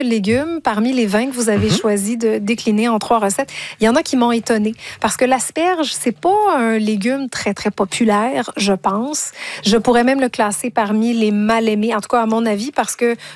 légumes, parmi les 20 que vous avez choisi de décliner en 3 recettes, il y en a qui m'ont étonnée. Parce que l'asperge, c'est pas un légume très, très populaire, je pense. Je pourrais même le classer parmi les mal aimés, en tout cas à mon avis, parce que